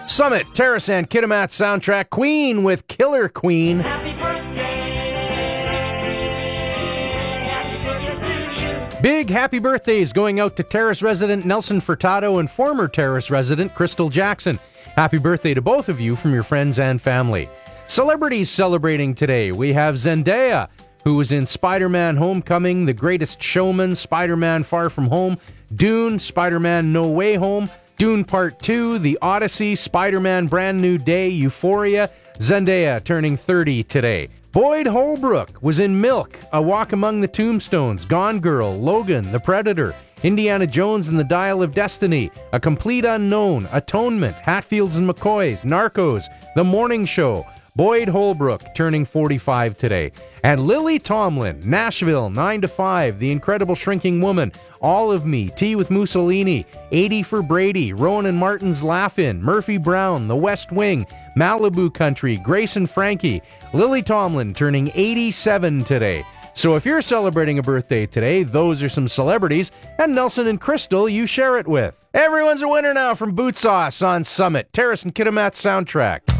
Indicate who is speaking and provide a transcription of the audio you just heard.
Speaker 1: Summit, Terrace and Kitimat soundtrack, Queen with Killer Queen.
Speaker 2: Happy birthday.
Speaker 1: Big happy birthdays going out to Terrace resident Nelson Furtado and former Terrace resident Crystal Jackson. Happy birthday to both of you from your friends and family. Celebrities celebrating today. We have Zendaya, who was in Spider-Man Homecoming, The Greatest Showman, Spider-Man Far From Home, Dune, Spider-Man No Way Home, Dune Part 2, The Odyssey, Spider-Man Brand New Day, Euphoria. Zendaya turning 30 today. Boyd Holbrook was in Milk, A Walk Among the Tombstones, Gone Girl, Logan, The Predator, Indiana Jones and the Dial of Destiny, A Complete Unknown, Atonement, Hatfields and McCoys, Narcos, The Morning Show. Boyd Holbrook turning 45 today. And Lily Tomlin, Nashville, 9 to 5, The Incredible Shrinking Woman, All of Me, Tea with Mussolini, 80 for Brady, Rowan and Martin's Laugh-In, Murphy Brown, The West Wing, Malibu Country, Grace and Frankie. Lily Tomlin turning 87 today. So if you're celebrating a birthday today, those are some celebrities, and Nelson and Crystal you share it with. Everyone's a winner now from Boot Sauce on Summit, Terrace and Kitimat soundtrack.